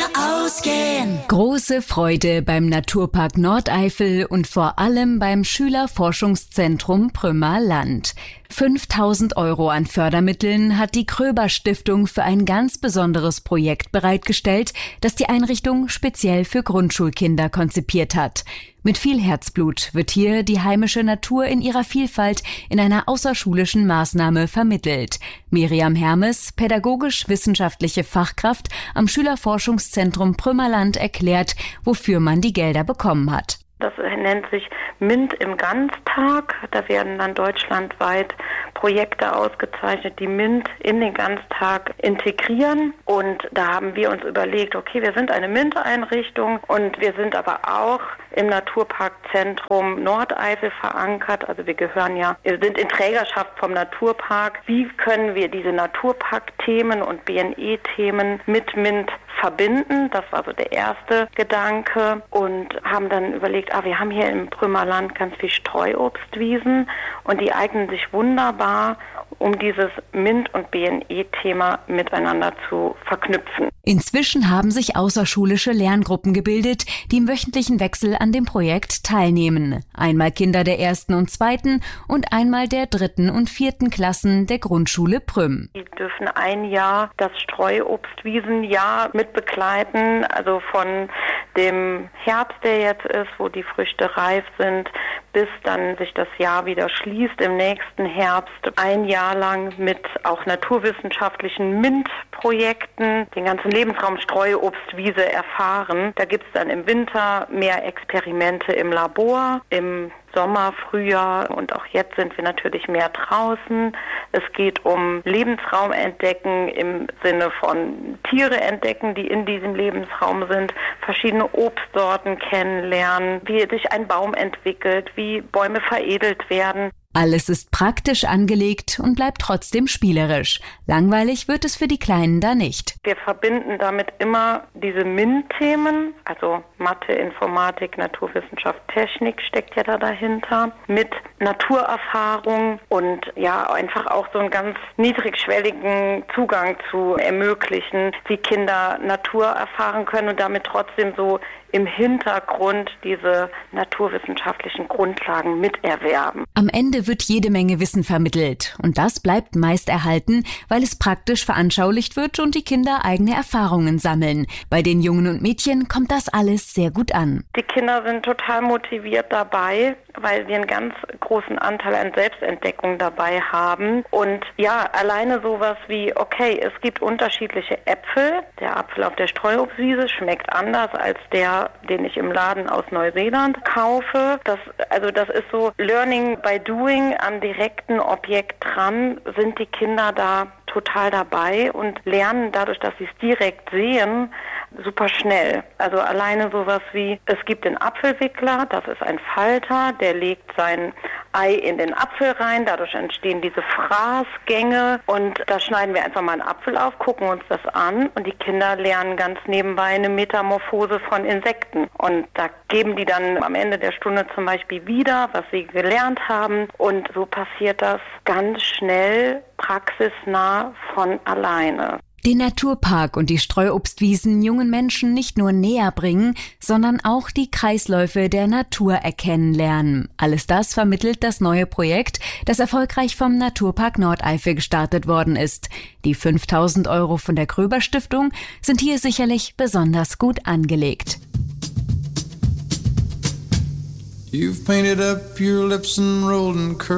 ausgehen. Große Freude beim Naturpark Nordeifel und vor allem beim Schülerforschungszentrum Prümmer Land. 5.000 € an Fördermitteln hat die Kröber-Stiftung für ein ganz besonderes Projekt bereitgestellt, das die Einrichtung speziell für Grundschulkinder konzipiert hat. Mit viel Herzblut wird hier die heimische Natur in ihrer Vielfalt in einer außerschulischen Maßnahme vermittelt. Miriam Hermes, pädagogisch-wissenschaftliche Fachkraft am Schülerforschungszentrum Prümmer Land, erklärt, wofür man die Gelder bekommen hat. Das nennt sich MINT im Ganztag. Da werden dann deutschlandweit Projekte ausgezeichnet, die MINT in den Ganztag integrieren. Und da haben wir uns überlegt, okay, wir sind eine MINT-Einrichtung und wir sind aber auch im Naturparkzentrum Nordeifel verankert. Also wir sind in Trägerschaft vom Naturpark. Wie können wir diese Naturpark-Themen und BNE-Themen mit MINT verbinden? Das war so der erste Gedanke und haben dann überlegt, wir haben hier im Prümmer Land ganz viel Streuobstwiesen und die eignen sich wunderbar, um dieses MINT- und BNE-Thema miteinander zu verknüpfen. Inzwischen haben sich außerschulische Lerngruppen gebildet, die im wöchentlichen Wechsel an dem Projekt teilnehmen. Einmal Kinder der 1. und 2. und einmal der 3. und 4. Klassen der Grundschule Prüm. Die dürfen ein Jahr das Streuobstwiesenjahr mitbegleiten, also von dem Herbst, der jetzt ist, wo die Früchte reif sind, bis dann sich das Jahr wieder schließt im nächsten Herbst. Ein Jahr lang mit auch naturwissenschaftlichen MINT-Projekten den ganzen Lebensraum Streuobstwiese erfahren. Da gibt es dann im Winter mehr Experimente im Labor, im Sommer, Frühjahr und auch jetzt sind wir natürlich mehr draußen. Es geht um Lebensraum entdecken im Sinne von Tiere entdecken, die in diesem Lebensraum sind, verschiedene Obstsorten kennenlernen, wie sich ein Baum entwickelt, wie Bäume veredelt werden. Alles ist praktisch angelegt und bleibt trotzdem spielerisch. Langweilig wird es für die Kleinen da nicht. Wir verbinden damit immer diese MINT-Themen, also Mathe, Informatik, Naturwissenschaft, Technik steckt ja da dahinter, mit Naturerfahrung und einfach auch so einen ganz niedrigschwelligen Zugang zu ermöglichen, wie Kinder Natur erfahren können und damit trotzdem so im Hintergrund diese naturwissenschaftlichen Grundlagen miterwerben. Am Ende wird jede Menge Wissen vermittelt und das bleibt meist erhalten, weil es praktisch veranschaulicht wird und die Kinder eigene Erfahrungen sammeln. Bei den Jungen und Mädchen kommt das alles sehr gut an. Die Kinder sind total motiviert dabei, weil wir einen ganz großen Anteil an Selbstentdeckung dabei haben. Und alleine sowas wie, okay, es gibt unterschiedliche Äpfel. Der Apfel auf der Streuobstwiese schmeckt anders als der, den ich im Laden aus Neuseeland kaufe. Das ist so Learning by Doing, am direkten Objekt dran, sind die Kinder da total dabei und lernen dadurch, dass sie es direkt sehen, super schnell. Also alleine sowas wie, es gibt den Apfelwickler, das ist ein Falter, der legt sein Ei in den Apfel rein, dadurch entstehen diese Fraßgänge und da schneiden wir einfach mal einen Apfel auf, gucken uns das an und die Kinder lernen ganz nebenbei eine Metamorphose von Insekten und da geben die dann am Ende der Stunde zum Beispiel wieder, was sie gelernt haben und so passiert das ganz schnell, praxisnah von alleine. Den Naturpark und die Streuobstwiesen jungen Menschen nicht nur näher bringen, sondern auch die Kreisläufe der Natur erkennen lernen. Alles das vermittelt das neue Projekt, das erfolgreich vom Naturpark Nordeifel gestartet worden ist. Die 5.000 € von der Kröber-Stiftung sind hier sicherlich besonders gut angelegt. You've painted up your lips and rolled and curled.